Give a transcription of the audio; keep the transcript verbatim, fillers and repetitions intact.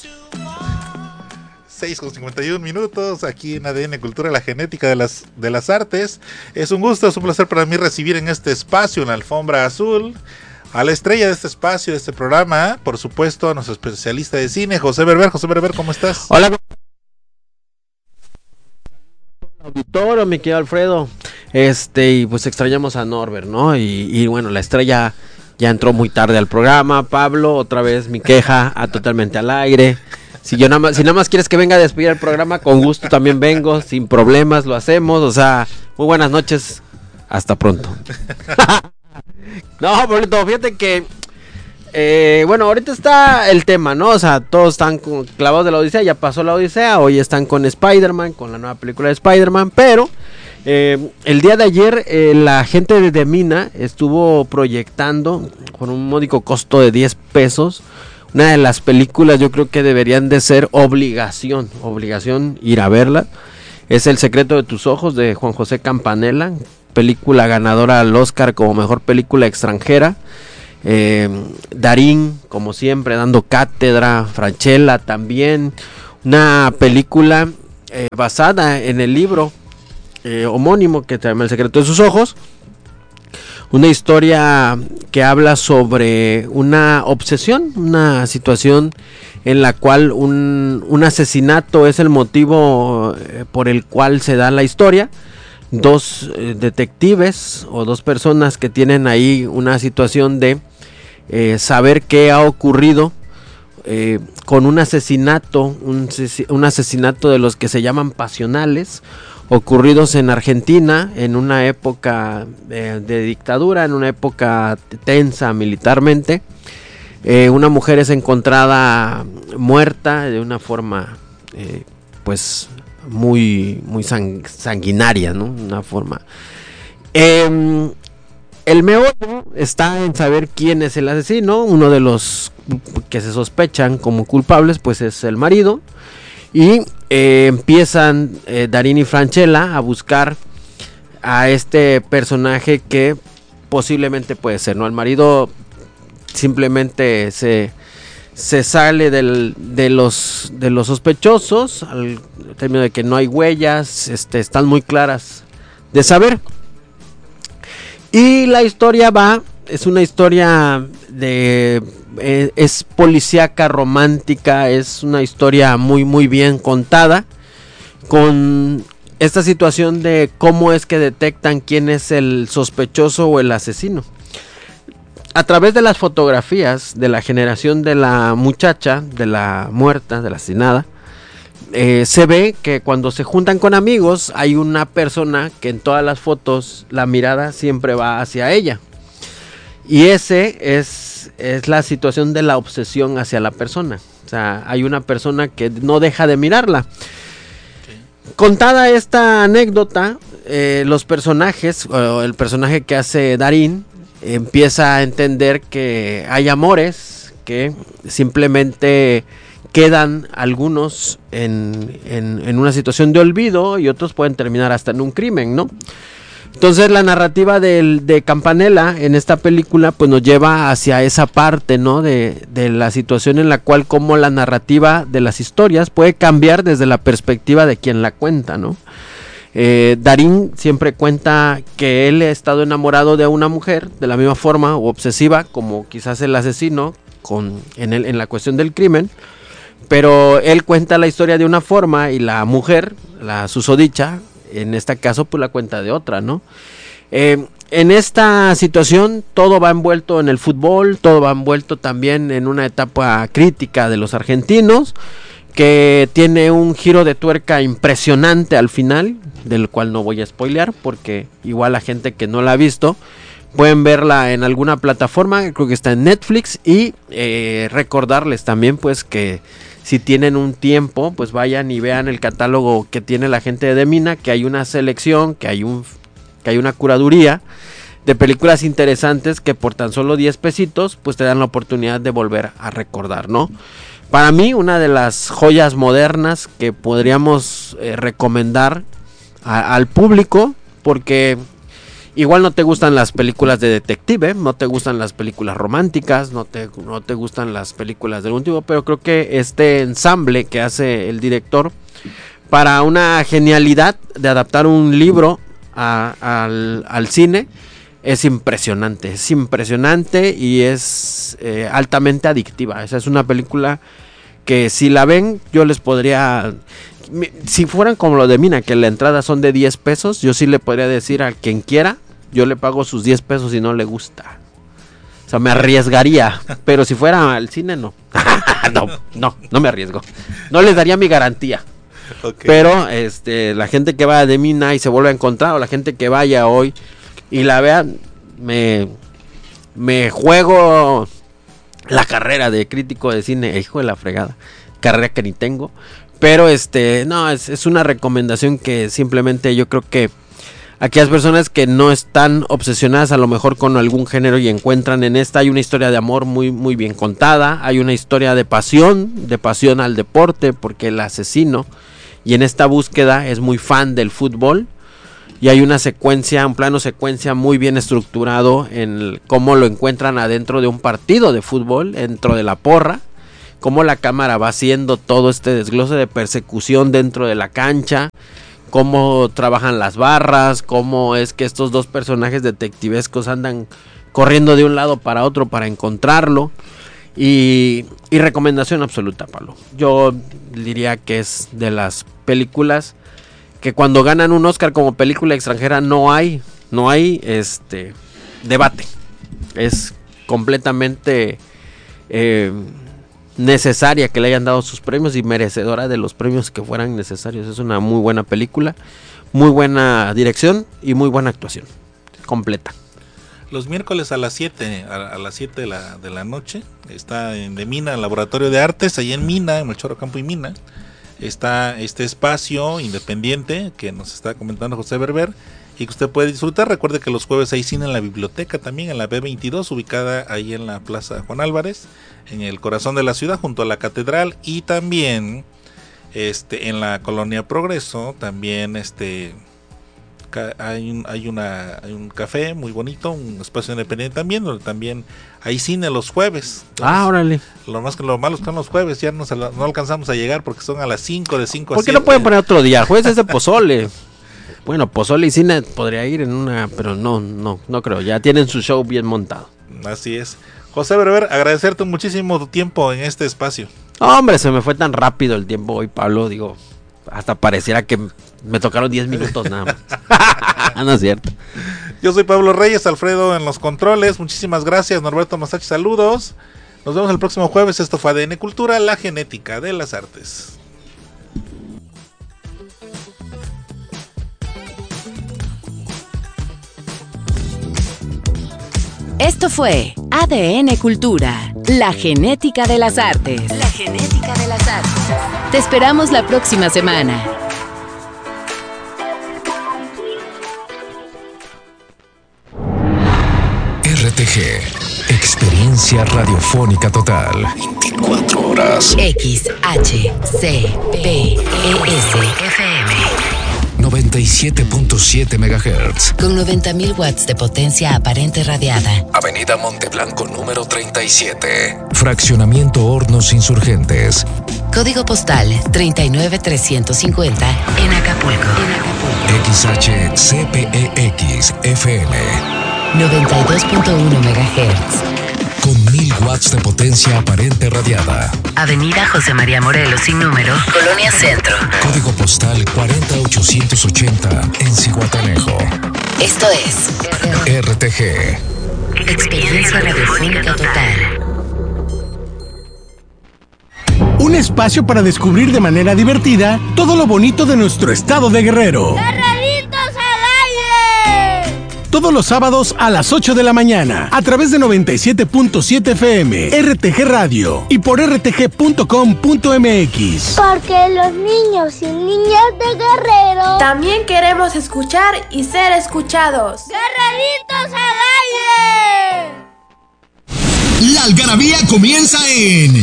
seis con cincuenta y uno minutos aquí en A D N Cultura, la genética de las, de las artes. Es un gusto, es un placer para mí recibir en este espacio, en la alfombra azul, a la estrella de este espacio, de este programa, por supuesto, a nuestro especialista de cine, José Berber. José Berber, ¿cómo estás? Hola, auditorio, mi querido Alfredo. Este, y pues extrañamos a Norbert, ¿no? Y, y bueno, la estrella ya entró muy tarde al programa. Pablo, otra vez mi queja, a totalmente al aire. Si yo nada más, si nada más quieres que venga a despedir el programa, con gusto también vengo, sin problemas, lo hacemos. O sea, muy buenas noches, hasta pronto. No, Pablito, fíjate que eh, bueno, ahorita está el tema, ¿no? O sea, todos están con, clavados de la Odisea, ya pasó la Odisea, hoy están con Spider-Man, con la nueva película de Spider-Man, pero eh, el día de ayer eh, la gente de, de Mina estuvo proyectando con un módico costo de diez pesos. Una de las películas yo creo que deberían de ser obligación, obligación ir a verla. Es El secreto de tus ojos, de Juan José Campanella, película ganadora al Oscar como mejor película extranjera. Eh, Darín, como siempre, dando cátedra, Francella también. Una película eh, basada en el libro eh, homónimo que se llama El secreto de sus ojos. Una historia que habla sobre una obsesión, una situación en la cual un, un asesinato es el motivo eh, por el cual se da la historia. Dos eh, detectives o dos personas que tienen ahí una situación de eh, saber qué ha ocurrido eh, con un asesinato, un, un asesinato de los que se llaman pasionales, ocurridos en Argentina en una época eh, de dictadura, en una época tensa militarmente. Eh, una mujer es encontrada muerta de una forma eh, pues muy muy sang- sanguinaria, ¿no? Una forma. Eh, el meollo está en saber quién es el asesino. Uno de los que se sospechan como culpables pues es el marido. Y eh, empiezan eh, Darín y Francella a buscar a este personaje que posiblemente puede ser, ¿no? El marido simplemente se, se sale del, de, los, de los sospechosos, al término de que no hay huellas, este, están muy claras de saber. Y la historia va, es una historia de... Eh, es policíaca, romántica, es una historia muy muy bien contada, con esta situación de cómo es que detectan quién es el sospechoso o el asesino. A través de las fotografías de la generación de la muchacha, de la muerta, de la asesinada, eh, se ve que cuando se juntan con amigos hay una persona que en todas las fotos la mirada siempre va hacia ella. Y ese es, es la situación de la obsesión hacia la persona. O sea, hay una persona que no deja de mirarla. Okay. Contada esta anécdota, eh, los personajes, o el personaje que hace Darín, empieza a entender que hay amores que simplemente quedan algunos en, en, en una situación de olvido y otros pueden terminar hasta en un crimen, ¿no? Entonces la narrativa del, de Campanella en esta película pues nos lleva hacia esa parte, ¿no? De, de la situación en la cual como la narrativa de las historias puede cambiar desde la perspectiva de quien la cuenta, ¿no? Eh, Darín siempre cuenta que él ha estado enamorado de una mujer de la misma forma o obsesiva como quizás el asesino con, en, el, en la cuestión del crimen, pero él cuenta la historia de una forma y la mujer, la susodicha, en este caso pues la cuenta de otra, ¿no? Eh, en esta situación todo va envuelto en el fútbol, todo va envuelto también en una etapa crítica de los argentinos, que tiene un giro de tuerca impresionante al final, del cual no voy a spoilear, porque igual la gente que no la ha visto, pueden verla en alguna plataforma, creo que está en Netflix, y eh, recordarles también pues que si tienen un tiempo, pues vayan y vean el catálogo que tiene la gente de Mina, que hay una selección, que hay un que hay una curaduría de películas interesantes que por tan solo diez pesitos, pues te dan la oportunidad de volver a recordar, ¿no? Para mí, una de las joyas modernas que podríamos eh, recomendar a, al público, porque Igual no te gustan las películas de detective, no te gustan las películas románticas, no te, no te gustan las películas de algún tipo, pero creo que este ensamble que hace el director para una genialidad de adaptar un libro a, al, al cine es impresionante, es impresionante y es eh, altamente adictiva. Esa es una película que si la ven yo les podría... Si fueran como lo de Mina, que la entrada son de diez pesos, yo sí le podría decir a quien quiera, yo le pago sus diez pesos y no le gusta. O sea, me arriesgaría, pero si fuera al cine, no. no, no, no me arriesgo. No les daría mi garantía. Okay. Pero este, la gente que va de Mina y se vuelve a encontrar, o la gente que vaya hoy y la vea, me, me juego la carrera de crítico de cine, hijo de la fregada, carrera que ni tengo. Pero este, no, es, es una recomendación que simplemente yo creo que aquellas personas que no están obsesionadas a lo mejor con algún género y encuentran en esta, hay una historia de amor muy, muy bien contada, hay una historia de pasión, de pasión al deporte, porque el asesino, y en esta búsqueda es muy fan del fútbol, y hay una secuencia, un plano secuencia muy bien estructurado en cómo lo encuentran adentro de un partido de fútbol, dentro de la porra, cómo la cámara va haciendo todo este desglose de persecución dentro de la cancha, cómo trabajan las barras, cómo es que estos dos personajes detectivescos andan corriendo de un lado para otro para encontrarlo. Y, y recomendación absoluta, Pablo. Yo diría que es de las películas que cuando ganan un Oscar como película extranjera no hay, no hay este debate. Es completamente... Eh, necesaria que le hayan dado sus premios y merecedora de los premios que fueran necesarios. Es una muy buena película, muy buena dirección y muy buena actuación completa. Los miércoles a las siete, a, a las siete de la, de la noche, está en de Mina, el Laboratorio de Artes, ahí en Mina, en Melchor Ocampo y Mina, está este espacio independiente que nos está comentando José Berber y que usted puede disfrutar. Recuerde que los jueves hay cine en la biblioteca también, en la B veintidós, ubicada ahí en la Plaza Juan Álvarez, en el corazón de la ciudad, junto a la catedral, y también este en la Colonia Progreso, también este hay un, hay una hay un café muy bonito, un espacio independiente también, donde también hay cine los jueves. Entonces, ah, órale. Lo más que lo malo es que son los jueves, ya no, no alcanzamos a llegar porque son a las cinco, de cinco a ¿Por qué siete. no pueden poner otro día? El jueves es de pozole. Bueno, pozole y cine podría ir en una, pero no, no, no creo. Ya tienen su show bien montado. Así es. José Berber, agradecerte muchísimo tu tiempo en este espacio. Hombre, se me fue tan rápido el tiempo hoy, Pablo. Digo, hasta pareciera que me tocaron diez minutos nada más. No es cierto. Yo soy Pablo Reyes, Alfredo en los controles. Muchísimas gracias, Norberto Masachi, saludos. Nos vemos el próximo jueves. Esto fue A D N Cultura, la genética de las artes. Esto fue A D N Cultura, la genética de las artes. La genética de las artes. Te esperamos la próxima semana. R T G, experiencia radiofónica total. veinticuatro horas. X H C P E S F M. noventa y siete punto siete megahertz. Con noventa mil watts de potencia aparente radiada. Avenida Monteblanco número treinta y siete. Fraccionamiento Hornos Insurgentes. Código postal treinta y nueve trescientos cincuenta en Acapulco. En Acapulco. X H C P E X F M. noventa y dos punto uno megahertz. Con mil watts de potencia aparente radiada. Avenida José María Morelos sin número, Colonia Centro. Código postal cuarenta ochocientos ochenta en Zihuatanejo. Esto es R T G. Experiencia radiofónica total. Un espacio para descubrir de manera divertida todo lo bonito de nuestro estado de Guerrero. ¡Guerreritos al aire! Todos los sábados a las ocho de la mañana, a través de noventa y siete punto siete F M, R T G Radio y por r t g punto com punto m x. Porque los niños y niñas de Guerrero también queremos escuchar y ser escuchados. ¡Guerreritos al aire! La algarabía comienza en